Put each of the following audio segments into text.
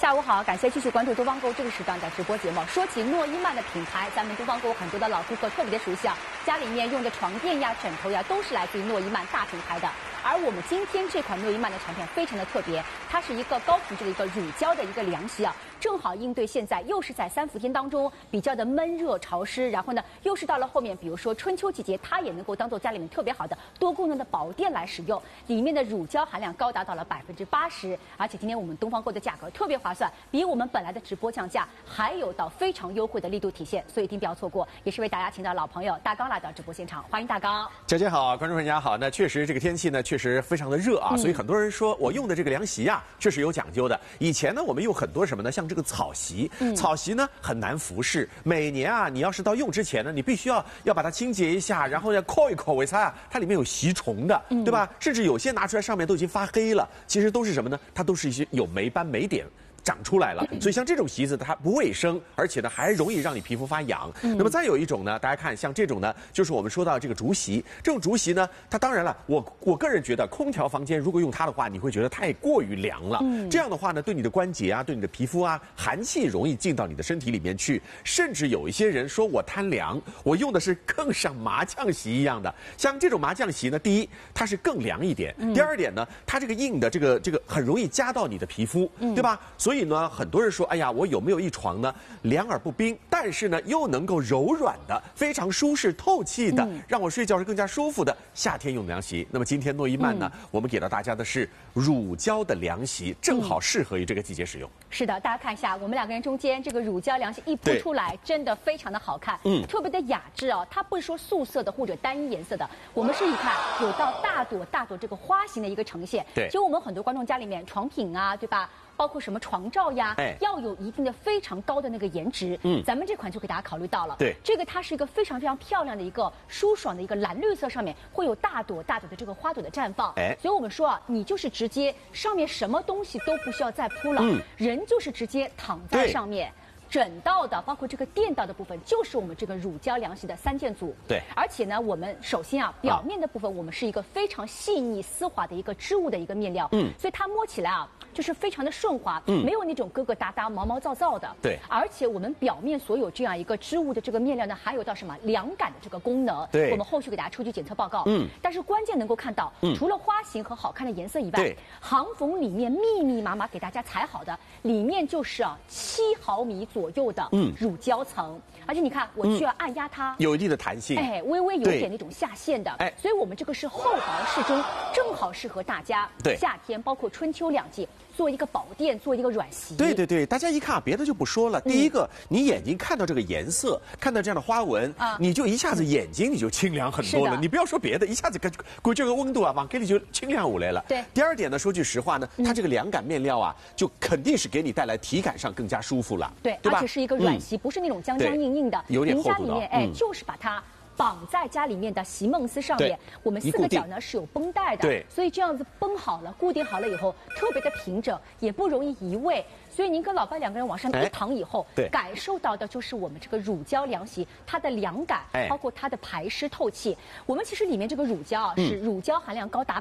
下午好，感谢继续关注东方购这个时段的直播节目。说起诺伊曼的品牌，咱们东方购很多的老顾客特别的熟悉啊，家里面用的床垫呀、枕头呀，都是来自于诺伊曼大品牌的。而我们今天这款诺伊曼的产品非常的特别，它是一个高品质的一个乳胶的一个凉席啊，正好应对现在又是在3伏天当中比较的闷热潮湿，然后呢又是到了后面，比如说春秋季节，它也能够当做家里面特别好的多功能的宝垫来使用。里面的乳胶含量高达到了80%，而且今天我们东方购的价格特别划算，比我们本来的直播降价还有到非常优惠的力度体现，所以一定不要错过。也是为大家请到老朋友大刚来到直播现场，欢迎大刚。 佳姐好，观众朋友大家好。那确实这个天气呢，确实非常的热啊，所以很多人说我用的这个凉席啊，确实有讲究的。以前呢，我们用很多什么呢？像这个草席，草席呢很难服侍。每年啊，你要是到用之前呢，你必须要把它清洁一下，然后要抠一抠，为啥啊？它里面有吸虫的，对吧？甚至有些拿出来上面都已经发黑了，其实都是什么呢？它都是一些有霉斑霉点长出来了，所以像这种席子它不卫生，而且呢还容易让你皮肤发痒。那么再有一种呢，大家看像这种呢，就是我们说到这个竹席。这种竹席呢，它当然了，我个人觉得空调房间如果用它的话，你会觉得太过于凉了。这样的话呢，对你的关节啊，对你的皮肤啊，寒气容易进到你的身体里面去。甚至有一些人说我贪凉，我用的是更像麻将席一样的。像这种麻将席呢，第一它是更凉一点，第二点呢，它这个硬的这个很容易夹到你的皮肤，对吧？所以呢，很多人说，哎呀，我有没有一床呢，凉而不冰，但是呢又能够柔软的、非常舒适透气的，让我睡觉是更加舒服的夏天用凉席。那么今天诺伊曼呢，我们给到大家的是乳胶的凉席，正好适合于这个季节使用。 是的，大家看一下，我们两个人中间这个乳胶凉席一铺出来，真的非常的好看，特别的雅致哦。它不是说素色的或者单一颜色的，我们是一看有到大朵这个花型的一个呈现。 对， 其实我们很多观众家里面床品啊，对吧？包括什么床罩呀，要有一定的非常高的那个颜值，咱们这款就给大家考虑到了。 对， 这个它是一个非常非常漂亮的一个舒爽的一个蓝绿色，上面会有大朵的这个花朵的绽放。所以我们说啊，你就是直接上面什么东西都不需要再铺了，人就是直接躺在上面。枕到的，包括这个垫到的部分，就是我们这个乳胶凉席的3件组。 对， 而且呢，我们首先啊，表面的部分我们是一个非常细腻丝滑的一个织物的一个面料，所以它摸起来啊，就是非常的顺滑，没有那种疙疙瘩瘩、毛毛躁躁的。 对， 而且我们表面所有这样一个织物的这个面料呢，还有到什么凉感的这个功能。 对， 我们后续给大家出具检测报告。但是关键能够看到，除了花型和好看的颜色以外，行缝里面密密麻麻给大家裁好的，里面就是啊7毫米左右的乳胶层，而且你看我需要按压它， 有一定的弹性， 微微有点那种下陷的，所以我们这个是厚薄适中，正好适合大家夏天包括春秋2季做一个宝垫，做一个软席。 对，大家一看别的就不说了，第一个你眼睛看到这个颜色，看到这样的花纹，你就一下子眼睛你就清凉很多了。你不要说别的，一下子估这个温度啊往给你就清凉下来了。 对。 第二点呢，说句实话呢，它这个凉感面料啊，就肯定是给你带来体感上更加舒服了。 对吧？而且是一个软席，不是那种僵僵硬硬的。 有点厚度的。 您家里面就是把它绑在家里面的席梦思上面，我们4个角呢是有绷带的，所以这样子绷好了、固定好了以后，特别的平整，也不容易移位。所以您跟老伴2个人往上面一躺以后，感受到的就是我们这个乳胶凉席它的凉感，包括它的排湿透气。我们其实里面这个乳胶啊，是乳胶含量高达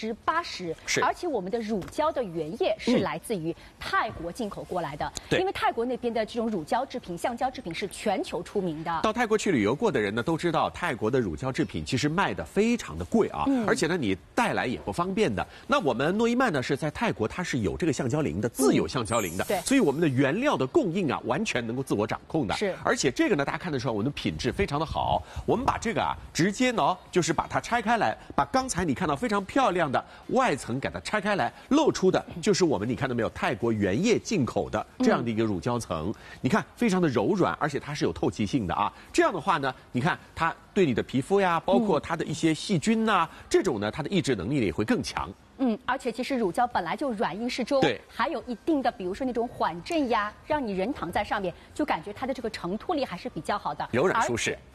80%，而且我们的乳胶的原液是来自于泰国进口过来的，因为泰国那边的这种乳胶制品、橡胶制品是全球出名的。 到泰国去旅游过的人呢，都知道泰国的乳胶制品其实卖的非常的贵啊，而且呢你带来也不方便的。那我们诺伊曼呢是在泰国，它是有这个橡胶磷的，自有橡胶磷的。所以我们的原料的供应啊，完全能够自我掌控的。而且这个呢，大家看得出来，我们的品质非常的好。我们把这个啊，直接呢，就是把它拆开来，把刚才你看到非常漂亮的外层给它拆开来，露出的就是我们你看到没有，泰国原液进口的这样的一个乳胶层。你看，非常的柔软，而且它是有透气性的啊。这样的话呢，你看它对你的皮肤呀，包括它的一些细菌呐，这种呢，它的抑制能力也会更强。 而且其实乳胶本来就软硬适中，还有一定的，比如说那种缓震呀，让你人躺在上面就感觉它的这个承托力还是比较好的， 柔软舒适。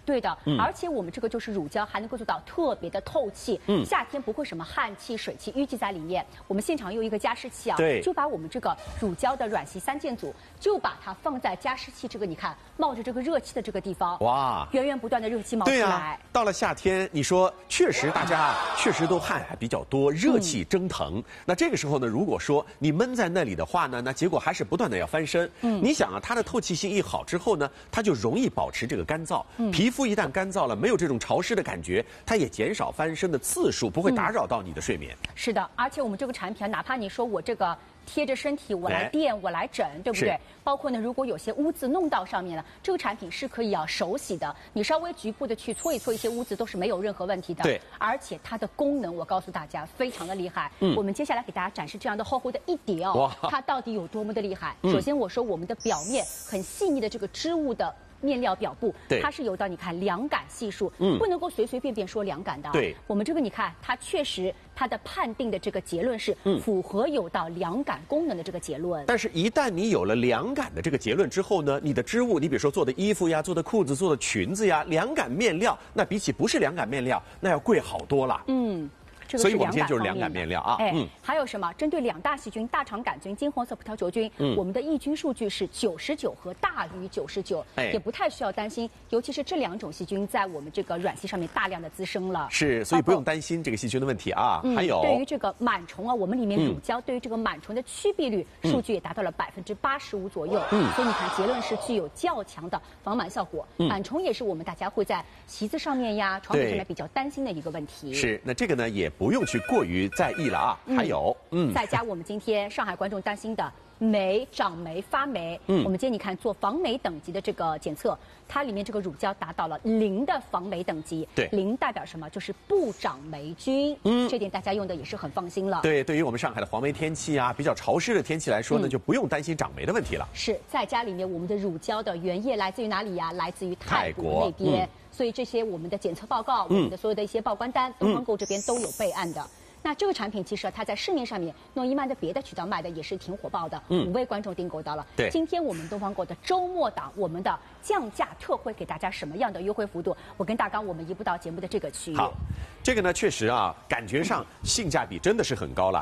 对的，而且我们这个就是乳胶还能够做到特别的透气，夏天不会什么汗气、水汽淤积在里面。我们现场用一个加湿器啊， 对， 就把我们这个乳胶的软洗3件组，就把它放在加湿器这个你看冒着这个热气的这个地方，哇，源源不断的热气冒出来。 对啊，到了夏天，你说确实大家确实都汗还比较多，热气蒸腾。那这个时候呢，如果说你闷在那里的话呢，那结果还是不断的要翻身。你想啊，它的透气性一好之后呢，它就容易保持这个干燥。皮肤一旦干燥了，没有这种潮湿的感觉，它也减少翻身的次数，不会打扰到你的睡眠。是的，而且我们这个产品啊，哪怕你说我这个贴着身体我来垫我来枕，对不对？包括呢，如果有些污渍弄到上面了，这个产品是可以手洗的，你稍微局部的去搓一搓一些污渍都是没有任何问题的。对，而且它的功能我告诉大家非常的厉害。我们接下来给大家展示这样的厚厚的一叠哦，它到底有多么的厉害？首先我说我们的表面很细腻的这个织物的面料表布，它是有到你看凉感系数，不能够随随便便说凉感的。对，我们这个你看，它确实它的判定的这个结论是符合有到凉感功能的这个结论。但是，一旦你有了凉感的这个结论之后呢，你的织物，你比如说做的衣服呀、做的裤子、做的裙子呀，凉感面料，那比起不是凉感面料，那要贵好多了。所以我们今天就是凉感面料啊。还有什么？针对2大细菌大肠杆菌、金黄色葡萄球菌，我们的抑菌数据是99和大于99，也不太需要担心。尤其是这2种细菌在我们这个软系上面大量的滋生了。是，所以不用担心这个细菌的问题啊。还有对于这个螨虫啊，我们里面乳胶对于这个螨虫的驱避率数据也达到了85%左右。所以你看，结论是具有较强的防螨效果。螨虫也是我们大家会在席子上面呀、床品上面比较担心的一个问题。是，那这个呢也不用去过于在意了啊。还有，再加我们今天上海观众担心的霉、长霉、发霉。我们今天你看做防霉等级的这个检测，它里面这个乳胶达到了0的防霉等级。对，0代表什么？就是不长霉菌。这点大家用的也是很放心了。对，对于我们上海的黄霉天气啊，比较潮湿的天气来说呢，就不用担心长霉的问题了。是，在家里面我们的乳胶的原液来自于哪里呀？来自于泰国那边。所以这些我们的检测报告，我们的所有的一些报关单，东方购这边都有备案的。那这个产品其实它在市面上面诺伊曼的别的渠道卖的也是挺火爆的，5位观众订购到了。对，今天我们东方购的周末档，我们的降价特惠给大家什么样的优惠幅度？我跟大刚我们移步到节目的这个区域。好，这个呢确实啊，感觉上性价比真的是很高了。